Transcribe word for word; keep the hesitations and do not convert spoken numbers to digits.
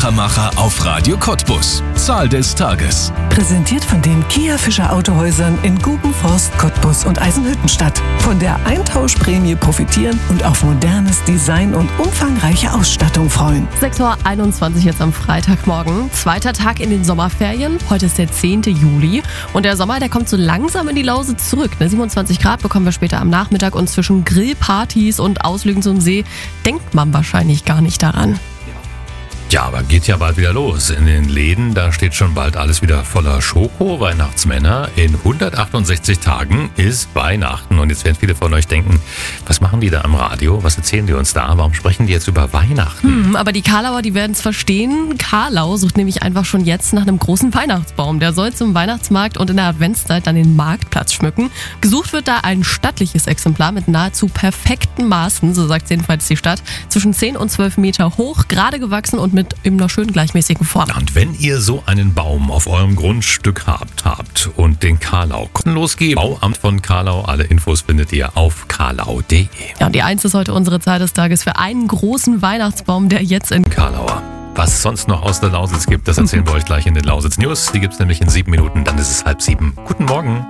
Machamacher auf Radio Cottbus. Zahl des Tages. Präsentiert von den Kia Fischer Autohäusern in Gubenforst, Cottbus und Eisenhüttenstadt. Von der Eintauschprämie profitieren und auf modernes Design und umfangreiche Ausstattung freuen. sechs Uhr einundzwanzig jetzt am Freitagmorgen. Zweiter Tag in den Sommerferien. Heute ist der zehnte Juli. Und der Sommer, der kommt so langsam in die Lausitz zurück. Ne? siebenundzwanzig Grad bekommen wir später am Nachmittag. Und zwischen Grillpartys und Ausflügen zum See denkt man wahrscheinlich gar nicht daran. Ja, aber geht ja bald wieder los. In den Läden, da steht schon bald alles wieder voller Schoko, Weihnachtsmänner. In hundertachtundsechzig Tagen ist Weihnachten. Und jetzt werden viele von euch denken, was machen die da am Radio? Was erzählen die uns da? Warum sprechen die jetzt über Weihnachten? Hm, aber die Karlauer, die werden es verstehen. Karlau sucht nämlich einfach schon jetzt nach einem großen Weihnachtsbaum. Der soll zum Weihnachtsmarkt und in der Adventszeit dann den Marktplatz schmücken. Gesucht wird da ein stattliches Exemplar mit nahezu perfekten Maßen, so sagt jedenfalls die Stadt. Zwischen zehn und zwölf Meter hoch, gerade gewachsen und mit mit in einer schönen gleichmäßigen Form. Und wenn ihr so einen Baum auf eurem Grundstück habt, habt und den Karlau kostenlos gebt, Bauamt von Karlau, alle Infos findet ihr auf karlau punkt de. Ja, und die eins ist heute unsere Zahl des Tages für einen großen Weihnachtsbaum, der jetzt in Karlauer. Was es sonst noch aus der Lausitz gibt, das erzählen wir euch gleich in den Lausitz News. Die gibt es nämlich in sieben Minuten, dann ist es halb sieben. Guten Morgen.